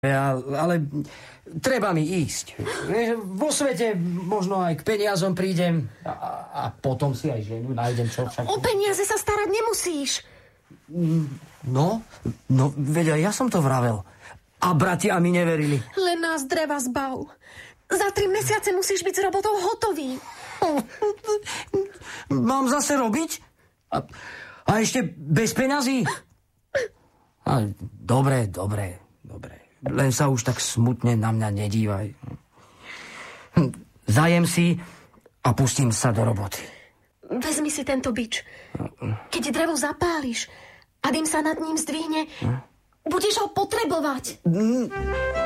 Ale treba mi ísť. Vo svete možno aj k peniazom prídem a potom si aj ženu nájdem, čo však... O peniaze sa starať nemusíš. No, veď aj ja som to vravel. A bratia mi neverili. Len nás dreva zbav. Za 3 mesiace musíš byť s robotou hotový. Mám zase robiť? A ešte bez peňazí? Dobre. Len sa už tak smutne na mňa nedívaj. Zajem si a pustím sa do roboty. Vezmi si tento bič. Keď drevo zapáliš a dym sa nad ním zdvihne, budeš ho potrebovať.